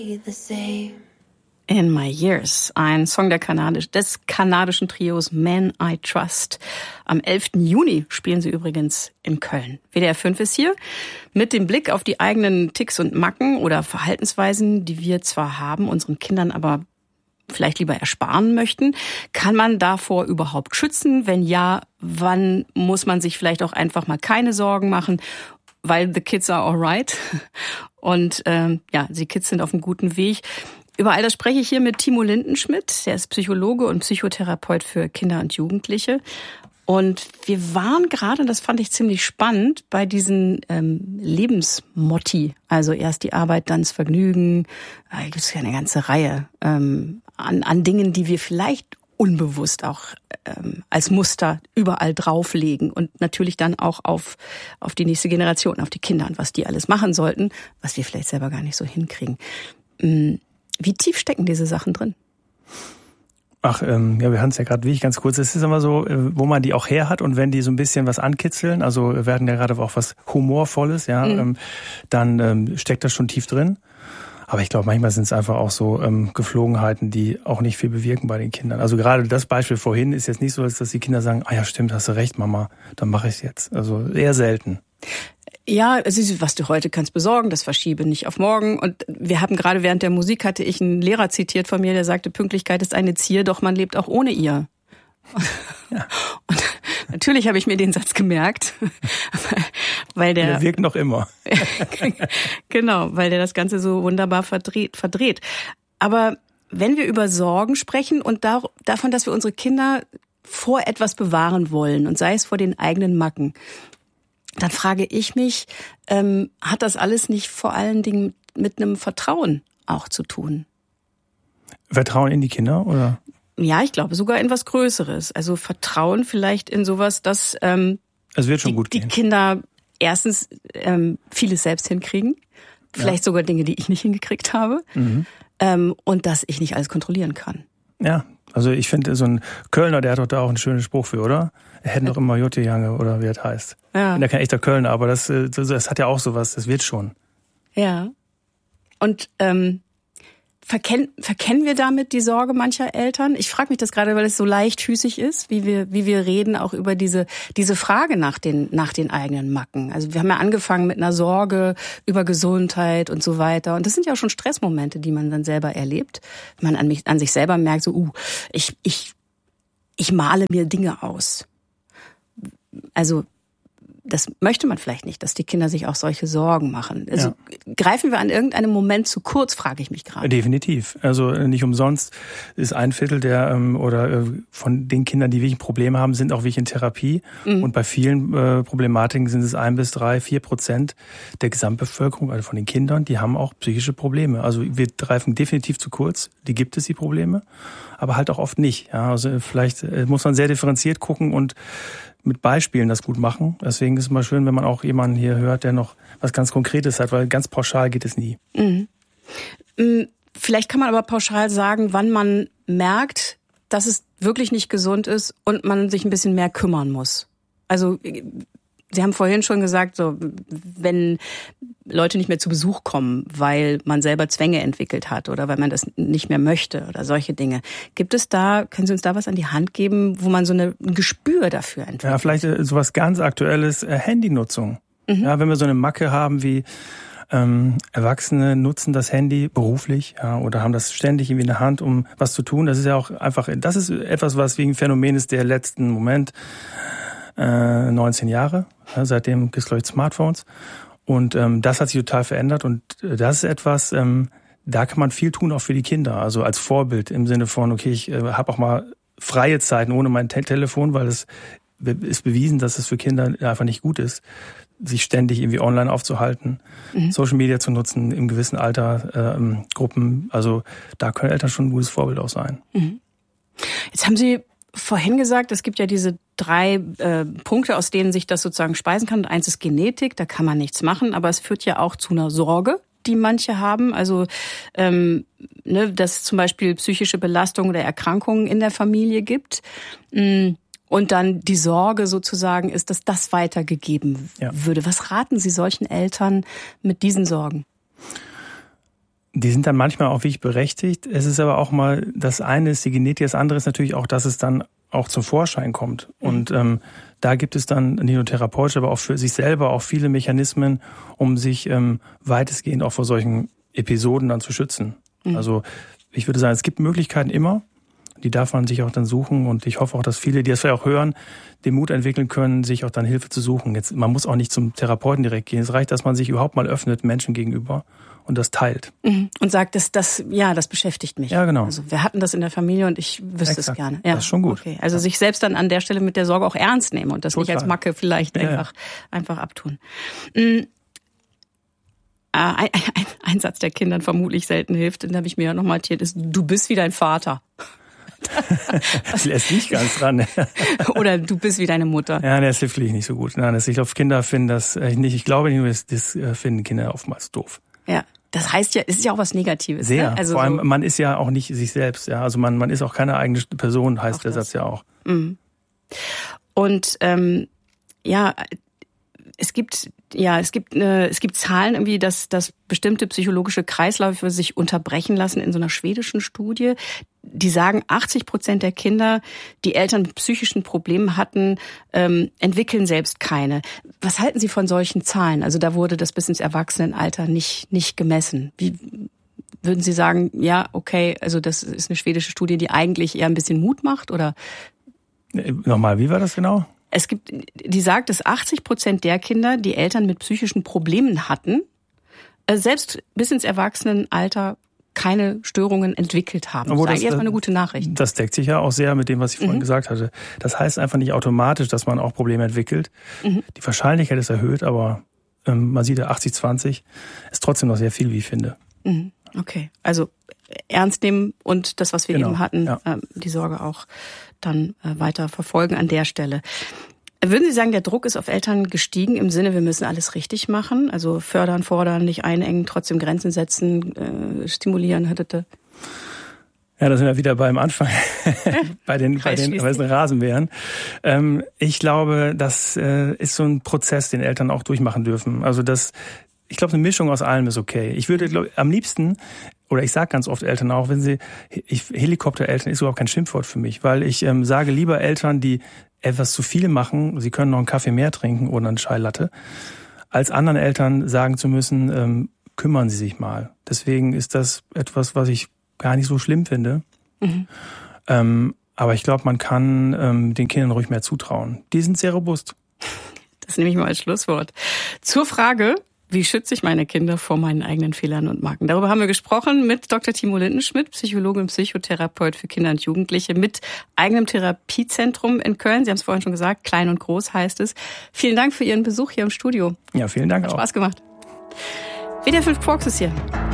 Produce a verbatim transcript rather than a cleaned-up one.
In My Years, ein Song der Kanadisch, des kanadischen Trios Man I Trust. Am elften Juni spielen sie übrigens in Köln. W D R fünf ist hier mit dem Blick auf die eigenen Ticks und Macken oder Verhaltensweisen, die wir zwar haben, unseren Kindern aber vielleicht lieber ersparen möchten. Kann man davor überhaupt schützen? Wenn ja, wann muss man sich vielleicht auch einfach mal keine Sorgen machen? Weil the kids are alright. Und ähm, ja, die Kids sind auf einem guten Weg. Über all das spreche ich hier mit Timo Lindenschmidt. Der ist Psychologe und Psychotherapeut für Kinder und Jugendliche. Und wir waren gerade, das fand ich ziemlich spannend, bei diesen ähm, Lebensmotti. Also erst die Arbeit, dann das Vergnügen. Da gibt es ja eine ganze Reihe ähm, an, an Dingen, die wir vielleicht unbewusst auch ähm, als Muster überall drauflegen und natürlich dann auch auf auf die nächste Generation, auf die Kinder und was die alles machen sollten, was wir vielleicht selber gar nicht so hinkriegen. Wie tief stecken diese Sachen drin? Ach, ähm, ja, wir hatten es ja gerade wirklich ganz kurz. Es ist immer so, wo man die auch her hat und wenn die so ein bisschen was ankitzeln, also wir hatten ja gerade auch was Humorvolles, ja, mhm. ähm, dann ähm, steckt das schon tief drin. Aber ich glaube, manchmal sind es einfach auch so ähm, Geflogenheiten, die auch nicht viel bewirken bei den Kindern. Also gerade das Beispiel vorhin ist jetzt nicht so, dass die Kinder sagen, ah ja, stimmt, hast du recht, Mama, dann mache ich es jetzt. Also eher selten. Ja, also was du heute kannst besorgen, das verschiebe nicht auf morgen. Und wir haben gerade während der Musik, hatte ich einen Lehrer zitiert von mir, der sagte, Pünktlichkeit ist eine Zier, doch man lebt auch ohne ihr. Ja. Und natürlich habe ich mir den Satz gemerkt, weil der, der wirkt noch immer. Genau, weil der das Ganze so wunderbar verdreht, verdreht. Aber wenn wir über Sorgen sprechen und da, davon, dass wir unsere Kinder vor etwas bewahren wollen und sei es vor den eigenen Macken, dann frage ich mich, ähm, hat das alles nicht vor allen Dingen mit einem Vertrauen auch zu tun? Vertrauen in die Kinder, oder? Ja, ich glaube sogar in was Größeres. Also Vertrauen vielleicht in sowas, dass ähm, es wird schon die, gut gehen. die Kinder erstens ähm, vieles selbst hinkriegen, vielleicht ja. sogar Dinge, die ich nicht hingekriegt habe, mhm. ähm, und dass ich nicht alles kontrollieren kann. Ja, also ich finde, so ein Kölner, der hat doch da auch einen schönen Spruch für, oder? Er hätte doch immer Jotte Jange, oder wie das heißt. Ja. Ich bin ja kein echter Kölner, aber das, das, das hat ja auch sowas, das wird schon. Ja. Und ähm, verkennen, verkennen wir damit die Sorge mancher Eltern? Ich frage mich das gerade, weil es so leichtfüßig ist, wie wir, wie wir reden, auch über diese, diese Frage nach den, nach den eigenen Macken. Also wir haben ja angefangen mit einer Sorge über Gesundheit und so weiter. Und das sind ja auch schon Stressmomente, die man dann selber erlebt. Wenn man an mich, an sich selber merkt, so, uh, ich, ich, ich male mir Dinge aus. Also, das möchte man vielleicht nicht, dass die Kinder sich auch solche Sorgen machen. Also ja. Greifen wir an irgendeinem Moment zu kurz, frage ich mich gerade. Definitiv. Also nicht umsonst ist ein Viertel der ähm, oder äh, von den Kindern, die wirklich Probleme haben, sind auch wirklich in Therapie. Mhm. Und bei vielen äh, Problematiken sind es ein bis drei, vier Prozent der Gesamtbevölkerung, also von den Kindern, die haben auch psychische Probleme. Also wir greifen definitiv zu kurz. Die gibt es, die Probleme, aber halt auch oft nicht. Ja, also vielleicht äh, muss man sehr differenziert gucken und mit Beispielen das gut machen. Deswegen ist es mal schön, wenn man auch jemanden hier hört, der noch was ganz Konkretes hat, weil ganz pauschal geht es nie. Mhm. Vielleicht kann man aber pauschal sagen, wann man merkt, dass es wirklich nicht gesund ist und man sich ein bisschen mehr kümmern muss. Also Sie haben vorhin schon gesagt, so wenn Leute nicht mehr zu Besuch kommen, weil man selber Zwänge entwickelt hat oder weil man das nicht mehr möchte oder solche Dinge. Gibt es da, können Sie uns da was an die Hand geben, wo man so eine, ein Gespür dafür entwickelt? Ja, vielleicht so was ganz Aktuelles, äh, Handynutzung. Mhm. Ja, wenn wir so eine Macke haben wie ähm, Erwachsene nutzen das Handy beruflich, ja, oder haben das ständig irgendwie in der Hand, um was zu tun. Das ist ja auch einfach, das ist etwas, was wegen Phänomen ist der letzten Moment. neunzehn Jahre, ja, seitdem gibt es, glaube ich, Smartphones. Und ähm, das hat sich total verändert. Und das ist etwas, ähm, da kann man viel tun, auch für die Kinder. Also als Vorbild im Sinne von, okay, ich äh, habe auch mal freie Zeiten ohne mein Te- Telefon, weil es ist bewiesen, dass es für Kinder einfach nicht gut ist, sich ständig irgendwie online aufzuhalten, mhm. Social Media zu nutzen, im gewissen Alter, ähm, Gruppen. Also da können Eltern schon ein gutes Vorbild auch sein. Mhm. Jetzt haben Sie vorhin gesagt, es gibt ja diese drei äh, Punkte, aus denen sich das sozusagen speisen kann. Und eins ist Genetik, da kann man nichts machen, aber es führt ja auch zu einer Sorge, die manche haben. Also, ähm, ne, dass es zum Beispiel psychische Belastungen oder Erkrankungen in der Familie gibt. Und dann die Sorge sozusagen ist, dass das weitergegeben ja. würde. Was raten Sie solchen Eltern mit diesen Sorgen? Die sind dann manchmal auch wirklich berechtigt. Es ist aber auch mal, das eine ist die Genetik, das andere ist natürlich auch, dass es dann auch zum Vorschein kommt. Mhm. Und ähm, da gibt es dann nicht nur therapeutisch, aber auch für sich selber auch viele Mechanismen, um sich ähm, weitestgehend auch vor solchen Episoden dann zu schützen. Mhm. Also ich würde sagen, es gibt Möglichkeiten immer. Die darf man sich auch dann suchen. Und ich hoffe auch, dass viele, die das vielleicht auch hören, den Mut entwickeln können, sich auch dann Hilfe zu suchen. Jetzt, man muss auch nicht zum Therapeuten direkt gehen. Es reicht, dass man sich überhaupt mal öffnet Menschen gegenüber und das teilt. Und sagt, das, das, ja, das beschäftigt mich. Ja, genau. Also wir hatten das in der Familie und ich wüsste Exakt. es gerne. Ja, das ist schon gut. Okay. Also ja. sich selbst dann an der Stelle mit der Sorge auch ernst nehmen und das Total. nicht als Macke vielleicht ja, einfach, ja. einfach abtun. Mhm. Ein, ein, ein Satz, der Kindern vermutlich selten hilft, den habe ich mir ja nochmal notiert, ist, du bist wie dein Vater. Das lässt nicht ganz dran. Oder du bist wie deine Mutter. Ja, das hilft nicht so gut. Nein, das, ich glaube, Kinder finden das nicht. Ich glaube nicht, das, das finden Kinder oftmals doof. Ja, das heißt ja, es ist ja auch was Negatives. Sehr. Ne? Also vor allem, so man ist ja auch nicht sich selbst. Ja, also man, man ist auch keine eigene Person, heißt der das. Satz ja auch. Mhm. Und ähm, ja, es gibt ja, es gibt eine, es gibt Zahlen irgendwie, dass, dass bestimmte psychologische Kreisläufe sich unterbrechen lassen in so einer schwedischen Studie. Die sagen, achtzig Prozent der Kinder, die Eltern mit psychischen Problemen hatten, ähm, entwickeln selbst keine. Was halten Sie von solchen Zahlen? Also da wurde das bis ins Erwachsenenalter nicht, nicht gemessen. Wie würden Sie sagen, ja, okay, also das ist eine schwedische Studie, die eigentlich eher ein bisschen Mut macht, oder? Nochmal, wie war das genau? Es gibt, die sagt, dass achtzig Prozent der Kinder, die Eltern mit psychischen Problemen hatten, selbst bis ins Erwachsenenalter keine Störungen entwickelt haben. Aber das ist eigentlich erstmal eine gute Nachricht. Das deckt sich ja auch sehr mit dem, was ich vorhin mhm. gesagt hatte. Das heißt einfach nicht automatisch, dass man auch Probleme entwickelt. Mhm. Die Wahrscheinlichkeit ist erhöht, aber ähm, man sieht ja achtzig zwanzig ist trotzdem noch sehr viel, wie ich finde. Mhm. Okay, also ernst nehmen und das, was wir genau. eben hatten, ja. äh, die Sorge auch dann äh, weiter verfolgen an der Stelle. Würden Sie sagen, der Druck ist auf Eltern gestiegen im Sinne, wir müssen alles richtig machen? Also fördern, fordern, nicht einengen, trotzdem Grenzen setzen, äh, stimulieren, hätte. Ja, da sind wir wieder beim Anfang, bei den, bei den, bei den Rasenmähern. Ähm, ich glaube, das äh, ist so ein Prozess, den Eltern auch durchmachen dürfen. Also das, ich glaube, eine Mischung aus allem ist okay. Ich würde, glaube am liebsten, oder ich sage ganz oft Eltern auch, wenn sie, ich, Helikoptereltern ist überhaupt kein Schimpfwort für mich, weil ich ähm, sage lieber Eltern, die etwas zu viel machen, sie können noch einen Kaffee mehr trinken oder eine Chai Latte, als anderen Eltern sagen zu müssen, ähm, kümmern Sie sich mal. Deswegen ist das etwas, was ich gar nicht so schlimm finde. Mhm. Ähm, aber ich glaube, man kann ähm, den Kindern ruhig mehr zutrauen. Die sind sehr robust. Das nehme ich mal als Schlusswort. Zur Frage, wie schütze ich meine Kinder vor meinen eigenen Fehlern und Marken? Darüber haben wir gesprochen mit Doktor Timo Lindenschmidt, Psychologe und Psychotherapeut für Kinder und Jugendliche mit eigenem Therapiezentrum in Köln. Sie haben es vorhin schon gesagt, klein und groß heißt es. Vielen Dank für Ihren Besuch hier im Studio. Ja, vielen Dank auch. Hat Spaß gemacht. W D R fünf Quarks ist hier.